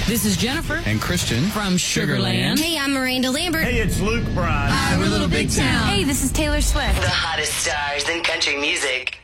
This is Jennifer and Christian from Sugarland. Hey, I'm Miranda Lambert. Hey, it's Luke Bryan. We're Little Big Town. Hey, this is Taylor Swift. The hottest stars in country music.